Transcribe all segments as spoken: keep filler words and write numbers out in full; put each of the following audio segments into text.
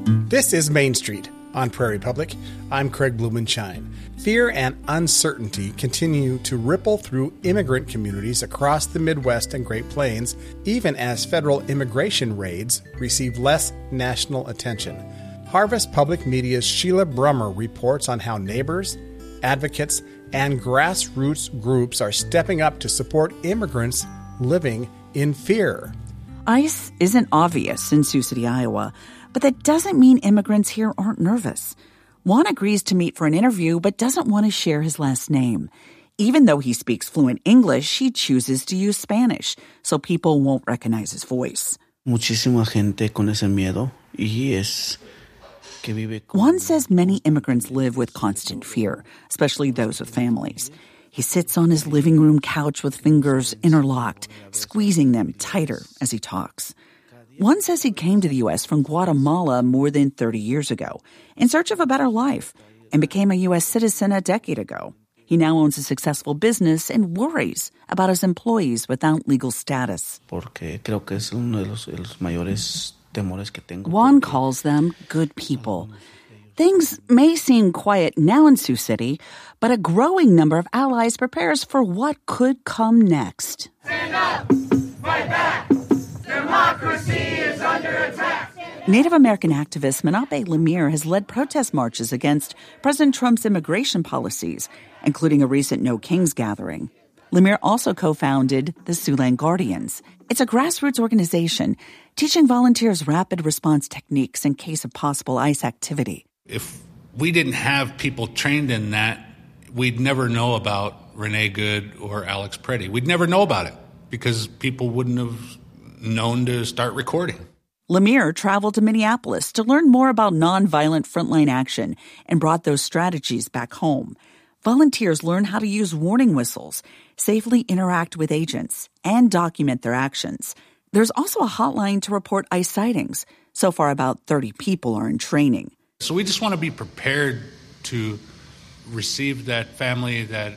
This is Main Street on Prairie Public. I'm Craig Blumenshine. Fear and uncertainty continue to ripple through immigrant communities across the Midwest and Great Plains, even as federal immigration raids receive less national attention. Harvest Public Media's Sheila Brummer reports on how neighbors, advocates, and grassroots groups are stepping up to support immigrants living in fear. ICE isn't obvious in Sioux City, Iowa, but that doesn't mean immigrants here aren't nervous. Juan agrees to meet for an interview but doesn't want to share his last name. Even though he speaks fluent English, he chooses to use Spanish so people won't recognize his voice. Muchísima gente con ese miedo y es que vive con... Juan says many immigrants live with constant fear, especially those with families. He sits on his living room couch with fingers interlocked, squeezing them tighter as he talks. Juan says he came to the U S from Guatemala more than thirty years ago in search of a better life and became a U S citizen a decade ago. He now owns a successful business and worries about his employees without legal status. Porque creo que es uno de los, de los mayores temores que tengo. Juan calls them good people. Things may seem quiet now in Sioux City, but a growing number of allies prepares for what could come next. Stand up! Fight back! Democracy is under attack! Native American activist Menape Lemire has led protest marches against President Trump's immigration policies, including a recent No Kings gathering. Lemire also co-founded the Siouxland Guardians. It's a grassroots organization teaching volunteers rapid response techniques in case of possible ICE activity. If we didn't have people trained in that, we'd never know about Renee Good or Alex Preddy. We'd never know about it because people wouldn't have known to start recording. Lemire traveled to Minneapolis to learn more about nonviolent frontline action and brought those strategies back home. Volunteers learn how to use warning whistles, safely interact with agents, and document their actions. There's also a hotline to report ICE sightings. So far, about thirty people are in training. So we just want to be prepared to receive that family that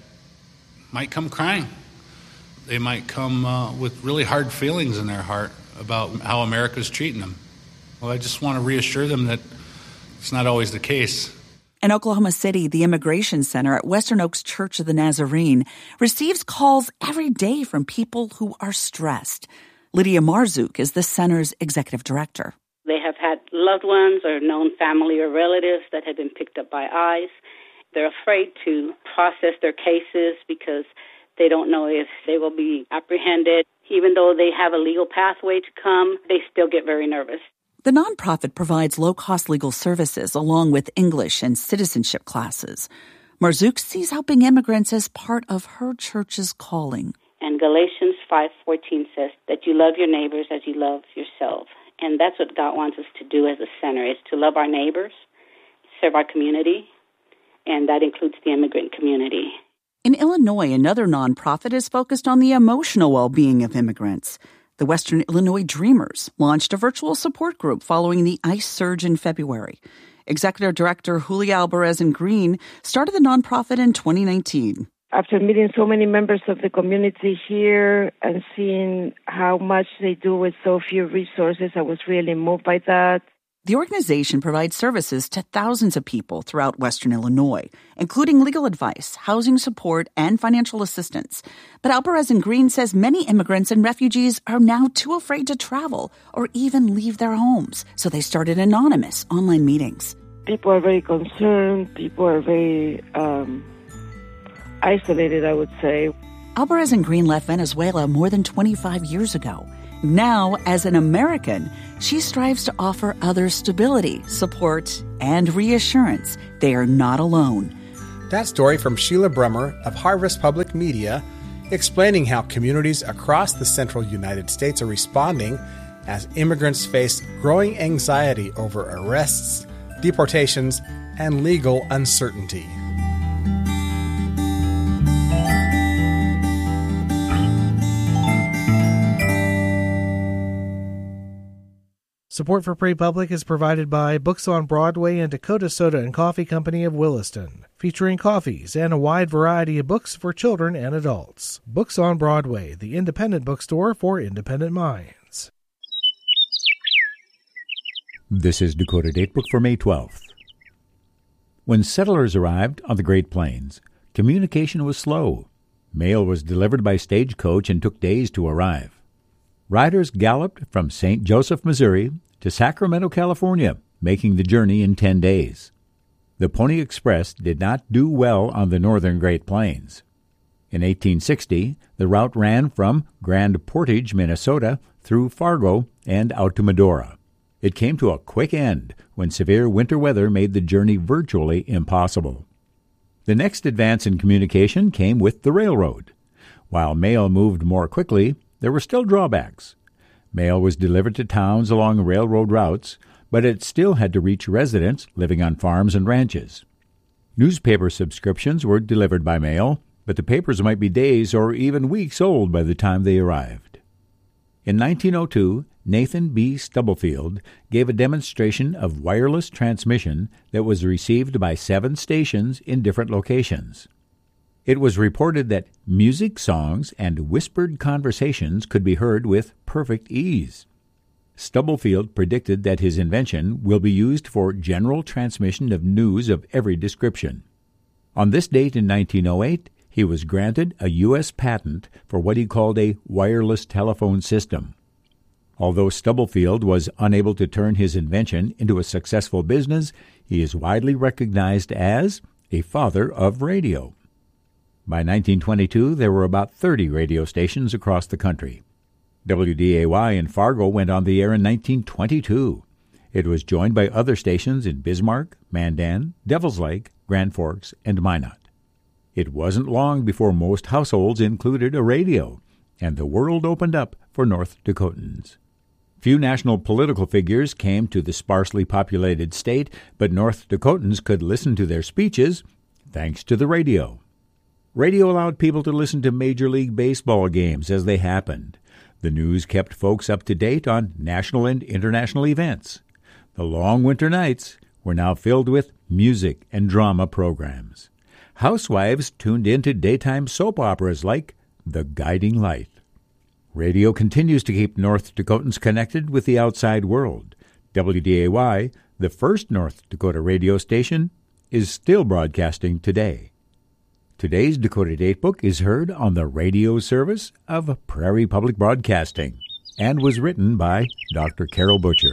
might come crying. They might come uh, with really hard feelings in their heart about how America's treating them. Well, I just want to reassure them that it's not always the case. In Oklahoma City, the Immigration Center at Western Oaks Church of the Nazarene receives calls every day from people who are stressed. Lydia Marzuk is the center's executive director. They have had loved ones or known family or relatives that have been picked up by ICE. They're afraid to process their cases because they don't know if they will be apprehended. Even though they have a legal pathway to come, they still get very nervous. The nonprofit provides low-cost legal services along with English and citizenship classes. Marzuk sees helping immigrants as part of her church's calling. And Galatians five fourteen says that you love your neighbors as you love yourself. And that's what God wants us to do as a center, is to love our neighbors, serve our community, and that includes the immigrant community. In Illinois, another nonprofit is focused on the emotional well-being of immigrants. The Western Illinois Dreamers launched a virtual support group following the ICE surge in February. Executive Director Julia Alvarez and Green started the nonprofit in twenty nineteen. After meeting so many members of the community here and seeing how much they do with so few resources, I was really moved by that. The organization provides services to thousands of people throughout Western Illinois, including legal advice, housing support, and financial assistance. But Alvarez and Green says many immigrants and refugees are now too afraid to travel or even leave their homes, so they started anonymous online meetings. People are very concerned. People are very um, isolated, I would say. Alvarez and Green left Venezuela more than twenty-five years ago. Now, as an American, she strives to offer others stability, support, and reassurance they are not alone. That story from Sheila Brummer of Harvest Public Media, explaining how communities across the central United States are responding as immigrants face growing anxiety over arrests, deportations, and legal uncertainty. Support for Prairie Public is provided by Books on Broadway and Dakota Soda and Coffee Company of Williston, featuring coffees and a wide variety of books for children and adults. Books on Broadway, the independent bookstore for independent minds. This is Dakota Datebook for May twelfth. When settlers arrived on the Great Plains, communication was slow. Mail was delivered by stagecoach and took days to arrive. Riders galloped from Saint Joseph, Missouri, to Sacramento, California, making the journey in ten days. The Pony Express did not do well on the northern Great Plains. In eighteen sixty, the route ran from Grand Portage, Minnesota, through Fargo and out to Medora. It came to a quick end when severe winter weather made the journey virtually impossible. The next advance in communication came with the railroad. While mail moved more quickly, there were still drawbacks. Mail was delivered to towns along railroad routes, but it still had to reach residents living on farms and ranches. Newspaper subscriptions were delivered by mail, but the papers might be days or even weeks old by the time they arrived. In nineteen oh two, Nathan B. Stubblefield gave a demonstration of wireless transmission that was received by seven stations in different locations. It was reported that music, songs, and whispered conversations could be heard with perfect ease. Stubblefield predicted that his invention will be used for general transmission of news of every description. On this date in nineteen oh eight, he was granted a U S patent for what he called a wireless telephone system. Although Stubblefield was unable to turn his invention into a successful business, he is widely recognized as a father of radio. By nineteen twenty-two, there were about thirty radio stations across the country. W D A Y in Fargo went on the air in nineteen twenty-two. It was joined by other stations in Bismarck, Mandan, Devils Lake, Grand Forks, and Minot. It wasn't long before most households included a radio, and the world opened up for North Dakotans. Few national political figures came to the sparsely populated state, but North Dakotans could listen to their speeches thanks to the radio. Radio allowed people to listen to Major League Baseball games as they happened. The news kept folks up to date on national and international events. The long winter nights were now filled with music and drama programs. Housewives tuned into daytime soap operas like The Guiding Light. Radio continues to keep North Dakotans connected with the outside world. W D A Y, the first North Dakota radio station, is still broadcasting today. Today's Dakota Datebook is heard on the radio service of Prairie Public Broadcasting and was written by Doctor Carol Butcher.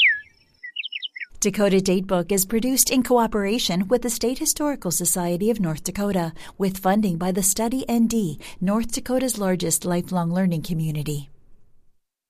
Dakota Datebook is produced in cooperation with the State Historical Society of North Dakota, with funding by the Study N D, North Dakota's largest lifelong learning community.